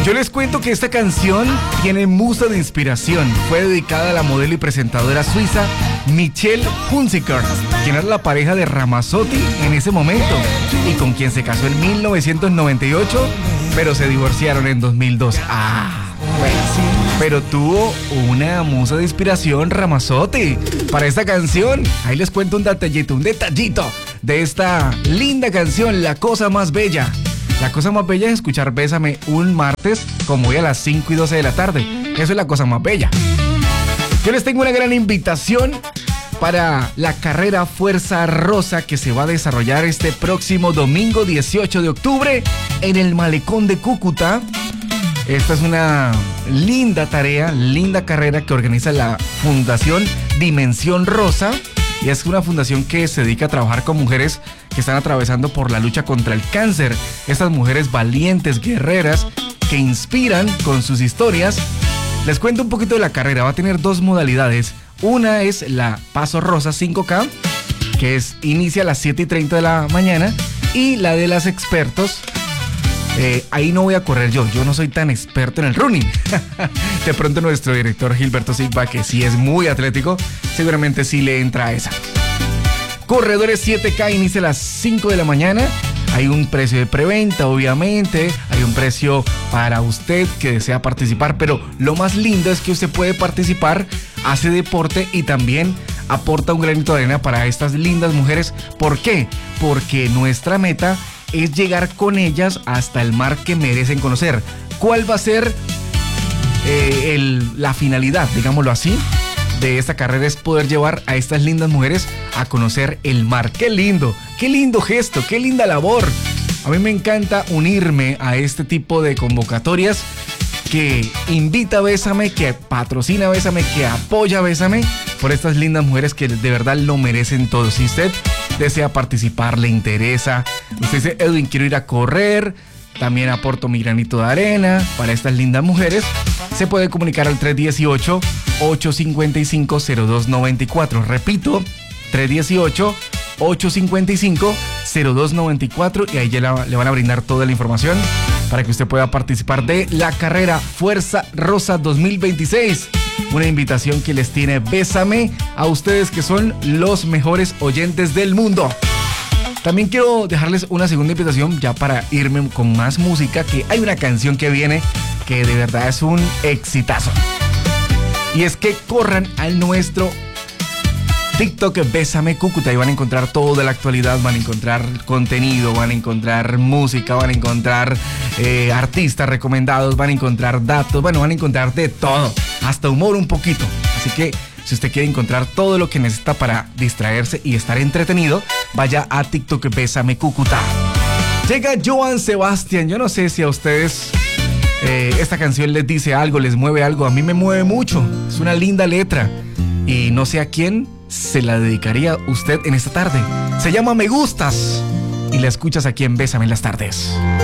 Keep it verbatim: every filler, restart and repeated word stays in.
Yo les cuento que esta canción tiene musa de inspiración. Fue dedicada a la modelo y presentadora suiza Michelle Hunziker, quien era la pareja de Ramazzotti en ese momento y con quien se casó en mil novecientos noventa y ocho, pero se divorciaron en dos mil dos. Ah, bueno. Pero tuvo una musa de inspiración Ramazzotti para esta canción. Ahí les cuento un detallito, un detallito de esta linda canción, La Cosa Más Bella. La cosa más bella es escuchar Bésame un martes como hoy a las cinco y doce de la tarde. Eso es la cosa más bella. Yo les tengo una gran invitación para la carrera Fuerza Rosa que se va a desarrollar este próximo domingo dieciocho de octubre en el Malecón de Cúcuta. Esta es una linda tarea, linda carrera que organiza la Fundación Dimensión Rosa. Y es una fundación que se dedica a trabajar con mujeres que están atravesando por la lucha contra el cáncer. Estas mujeres valientes, guerreras, que inspiran con sus historias. Les cuento un poquito de la carrera. Va a tener dos modalidades. Una es la Paso Rosa cinco K, que es, inicia a las siete y treinta de la mañana. Y la de las expertos. Eh, ahí no voy a correr yo, yo no soy tan experto en el running. De pronto nuestro director Gilberto Silva, que sí es muy atlético, seguramente sí le entra a esa. Corredores siete K inicia a las cinco de la mañana. Hay un precio de preventa, obviamente. Hay un precio para usted que desea participar. Pero lo más lindo es que usted puede participar, hace deporte y también aporta un granito de arena para estas lindas mujeres. ¿Por qué? Porque nuestra meta es llegar con ellas hasta el mar que merecen conocer. ¿Cuál va a ser eh, el, la finalidad, digámoslo así, de esta carrera? Es poder llevar a estas lindas mujeres a conocer el mar. ¡Qué lindo! ¡Qué lindo gesto! ¡Qué linda labor! A mí me encanta unirme a este tipo de convocatorias que invita a Bésame, que patrocina a Bésame, que apoya a Bésame por estas lindas mujeres que de verdad lo merecen todo. Si usted desea participar, le interesa, usted dice, Edwin, quiero ir a correr, también aporto mi granito de arena para estas lindas mujeres, se puede comunicar al tres uno ocho, ocho cinco cinco, cero dos nueve cuatro. Repito, tres uno ocho, ocho cinco cinco, cero dos nueve cuatro y ahí ya la, le van a brindar toda la información para que usted pueda participar de la carrera Fuerza Rosa dos mil veintiséis. Una invitación que les tiene Bésame a ustedes que son los mejores oyentes del mundo. También quiero dejarles una segunda invitación ya para irme con más música, que hay una canción que viene que de verdad es un exitazo. Y es que corran al nuestro TikTok Bésame Cúcuta y van a encontrar todo de la actualidad, van a encontrar contenido, van a encontrar música, van a encontrar eh, artistas recomendados, van a encontrar datos, bueno, van a encontrar de todo, hasta humor un poquito. Así que si usted quiere encontrar todo lo que necesita para distraerse y estar entretenido, vaya a TikTok Bésame Cúcuta. Llega Joan Sebastián. Yo no sé si a ustedes eh, esta canción les dice algo, les mueve algo. A mí me mueve mucho, es una linda letra y no sé a quién se la dedicaría usted en esta tarde. Se llama Me Gustas y la escuchas aquí en Bésame en las tardes.